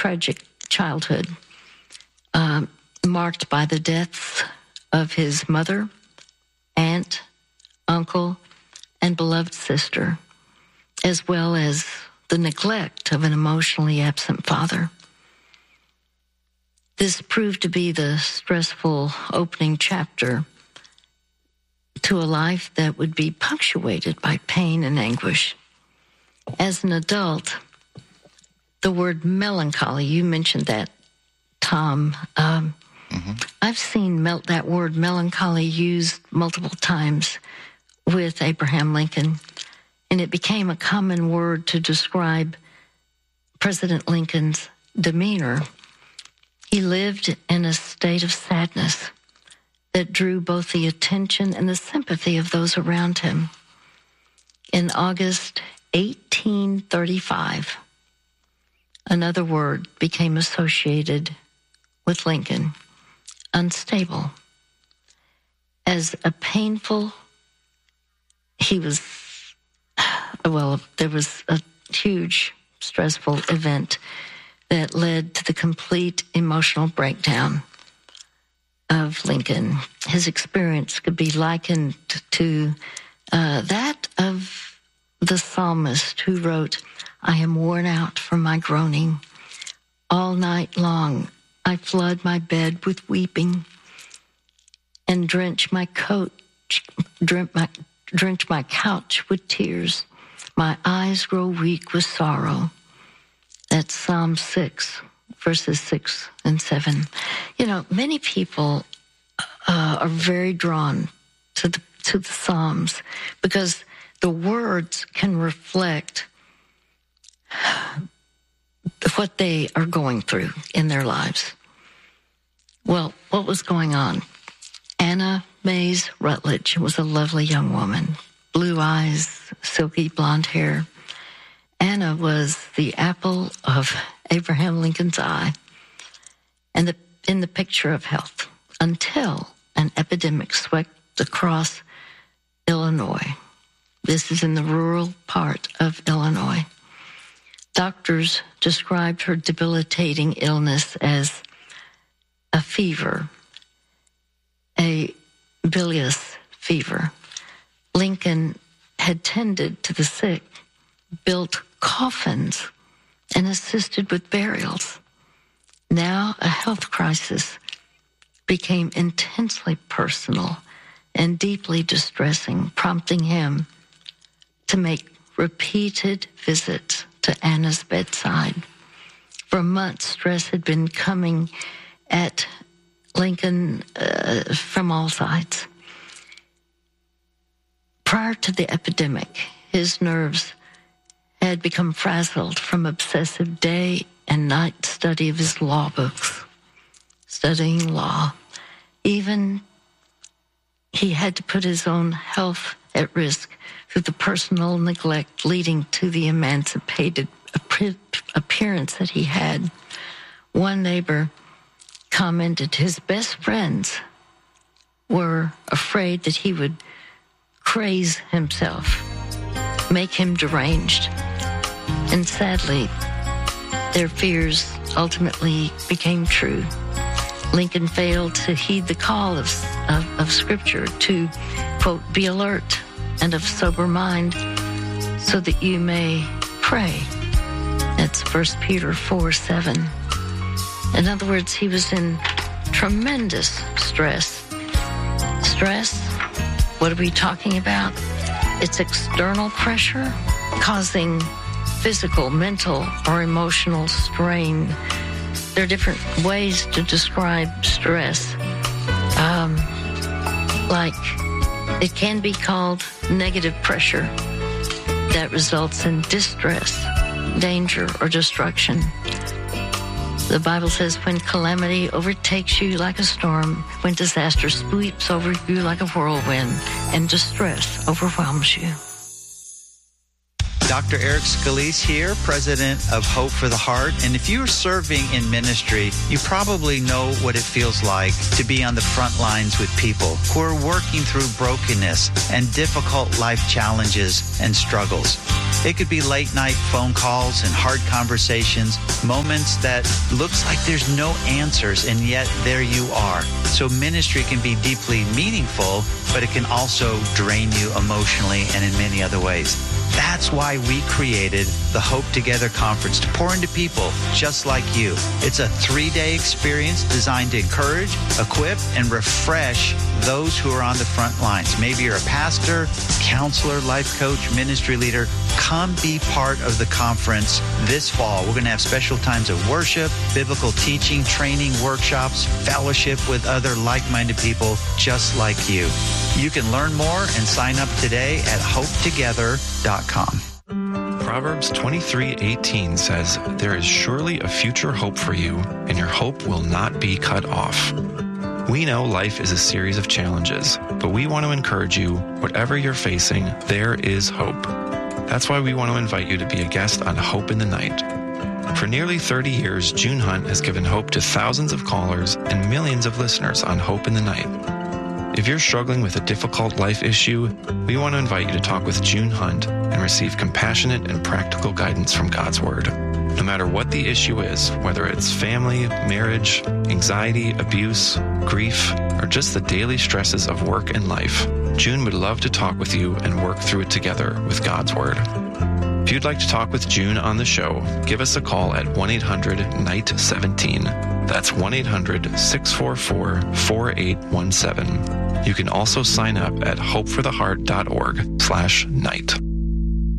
tragic childhood, marked by the deaths of his mother, aunt, uncle, and beloved sister, as well as the neglect of an emotionally absent father. This proved to be the stressful opening chapter to a life that would be punctuated by pain and anguish. As an adult, the word melancholy, you mentioned that, Tom. I've seen that word melancholy used multiple times with Abraham Lincoln, and it became a common word to describe President Lincoln's demeanor. He lived in a state of sadness that drew both the attention and the sympathy of those around him. In August 1835, another word became associated with Lincoln: unstable. As a painful, there was a huge stressful event that led to the complete emotional breakdown of Lincoln. His experience could be likened to that of the psalmist who wrote, "I am worn out from my groaning. All night long I flood my bed with weeping and drench my couch with tears. My eyes grow weak with sorrow." That's Psalm 6, verses 6 and 7. You know, many people are very drawn to the Psalms because the words can reflect what they are going through in their lives. Well, what was going on? Anna Mays Rutledge was a lovely young woman, blue eyes, silky blonde hair. Anna was the apple of Abraham Lincoln's eye and in the picture of health until an epidemic swept across Illinois. This is in the rural part of Illinois. Doctors described her debilitating illness as a fever, a bilious fever. Lincoln had tended to the sick, built coffins, and assisted with burials. Now a health crisis became intensely personal and deeply distressing, prompting him to make repeated visits to Anna's bedside. For months, stress had been coming at Lincoln from all sides. Prior to the epidemic, his nerves had become frazzled from obsessive day and night study of his law books, studying law. Even he had to put his own health at risk through the personal neglect leading to the emancipated appearance that he had. One neighbor commented his best friends were afraid that he would craze himself, make him deranged. And sadly, their fears ultimately became true. Lincoln failed to heed the call of Scripture to, quote, be alert and of sober mind so that you may pray. That's 1 Peter 4:7. In other words, he was in tremendous stress. Stress, what are we talking about? It's external pressure causing physical, mental, or emotional strain. There are different ways to describe stress. Like it can be called negative pressure that results in distress, danger, or destruction. The Bible says when calamity overtakes you like a storm, when disaster sweeps over you like a whirlwind, and distress overwhelms you. Dr. Eric Scalise here, president of Hope for the Heart. And if you're serving in ministry, you probably know what it feels like to be on the front lines with people who are working through brokenness and difficult life challenges and struggles. It could be late night phone calls and hard conversations, moments that looks like there's no answers, and yet there you are. So ministry can be deeply meaningful, but it can also drain you emotionally and in many other ways. That's why we created the Hope Together Conference, to pour into people just like you. It's a 3-day experience designed to encourage, equip, and refresh those who are on the front lines. Maybe you're a pastor, counselor, life coach, ministry leader. Come be part of the conference this fall. We're going to have special times of worship, biblical teaching, training, workshops, fellowship with other like-minded people just like you. You can learn more and sign up today at hopetogether.com. Proverbs 23:18 says, "There is surely a future hope for you, and your hope will not be cut off." We know life is a series of challenges, but we want to encourage you, whatever you're facing, there is hope. That's why we want to invite you to be a guest on Hope in the Night. For nearly 30 years, June Hunt has given hope to thousands of callers and millions of listeners on Hope in the Night. If you're struggling with a difficult life issue, we want to invite you to talk with June Hunt and receive compassionate and practical guidance from God's Word. No matter what the issue is, whether it's family, marriage, anxiety, abuse, grief, or just the daily stresses of work and life, June would love to talk with you and work through it together with God's Word. If you'd like to talk with June on the show, give us a call at 1-800-NIGHT-17. That's 1-800-644-4817. You can also sign up at hopefortheheart.org/night.